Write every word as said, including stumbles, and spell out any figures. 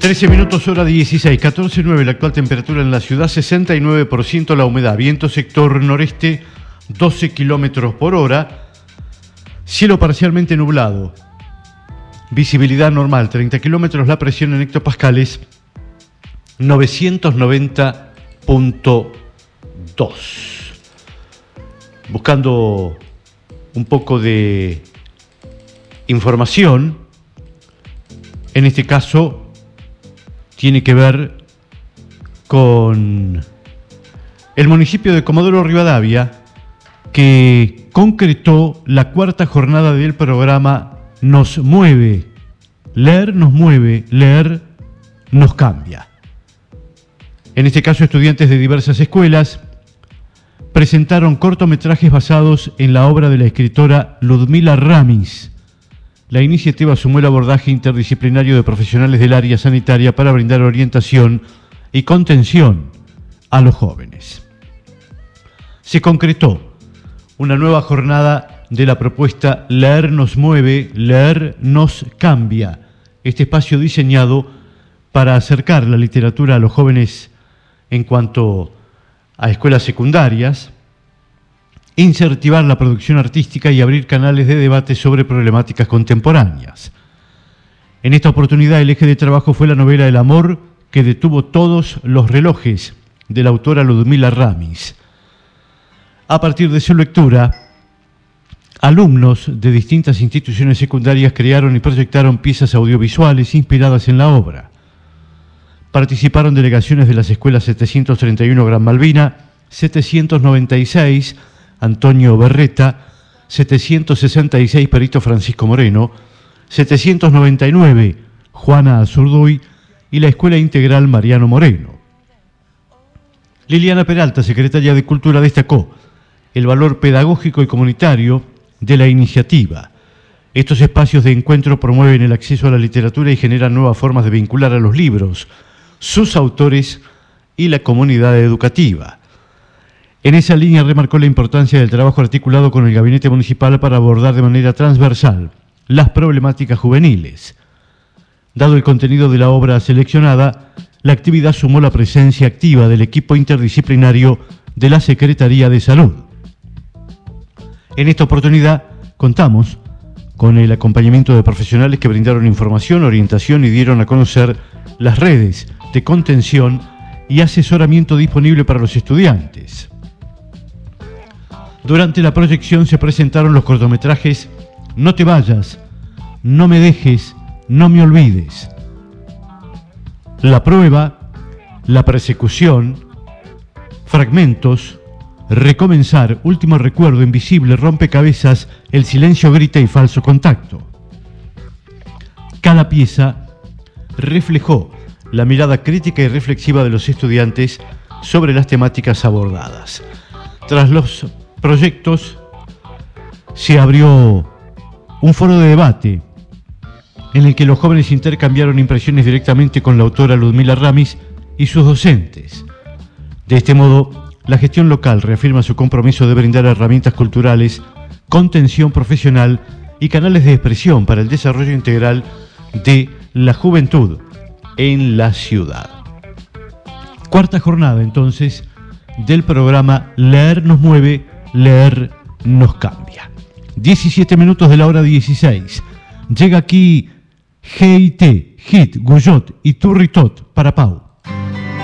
trece minutos, hora dieciséis, catorce nueve la actual temperatura en la ciudad, sesenta y nueve por ciento la humedad, viento sector noreste, doce kilómetros por hora, cielo parcialmente nublado, visibilidad normal, treinta kilómetros, la presión en hectopascales, novecientos noventa punto dos. Buscando un poco de información, en este caso tiene que ver con el municipio de Comodoro Rivadavia, que concretó la cuarta jornada del programa Nos Mueve. Leer nos mueve, leer nos cambia. En este caso, estudiantes de diversas escuelas presentaron cortometrajes basados en la obra de la escritora Ludmila Ramis. La iniciativa sumó el abordaje interdisciplinario de profesionales del área sanitaria para brindar orientación y contención a los jóvenes. Se concretó una nueva jornada de la propuesta Leer nos mueve, leer nos cambia. Este espacio diseñado para acercar la literatura a los jóvenes en cuanto a escuelas secundarias, incentivar la producción artística y abrir canales de debate sobre problemáticas contemporáneas. En esta oportunidad el eje de trabajo fue la novela El amor que detuvo todos los relojes, de la autora Ludmila Ramis. A partir de su lectura, alumnos de distintas instituciones secundarias crearon y proyectaron piezas audiovisuales inspiradas en la obra. Participaron delegaciones de las escuelas setecientos treinta y uno Gran Malvina, setecientos noventa y seis Antonio Berreta, setecientos sesenta y seis Perito Francisco Moreno, setecientos noventa y nueve Juana Azurduy y la Escuela Integral Mariano Moreno. Liliana Peralta, secretaria de Cultura, destacó el valor pedagógico y comunitario de la iniciativa. Estos espacios de encuentro promueven el acceso a la literatura y generan nuevas formas de vincular a los libros, sus autores y la comunidad educativa. En esa línea remarcó la importancia del trabajo articulado con el Gabinete Municipal para abordar de manera transversal las problemáticas juveniles. Dado el contenido de la obra seleccionada, la actividad sumó la presencia activa del equipo interdisciplinario de la Secretaría de Salud. En esta oportunidad contamos con el acompañamiento de profesionales que brindaron información, orientación y dieron a conocer las redes de contención y asesoramiento disponible para los estudiantes. Durante la proyección se presentaron los cortometrajes No te vayas, No me dejes, No me olvides, La prueba, La persecución, Fragmentos, Recomenzar, Último recuerdo, Invisible, Rompecabezas, El silencio grita y Falso contacto. Cada pieza reflejó la mirada crítica y reflexiva de los estudiantes sobre las temáticas abordadas. Tras los proyectos se abrió un foro de debate en el que los jóvenes intercambiaron impresiones directamente con la autora Ludmila Ramis y sus docentes. De este modo, la gestión local reafirma su compromiso de brindar herramientas culturales, contención profesional y canales de expresión para el desarrollo integral de la juventud en la ciudad. Cuarta jornada, entonces, del programa Leer nos mueve, leer nos cambia. diecisiete minutos de la hora dieciséis. Llega aquí G I T, Hit, Guyot y Turritot para Pau.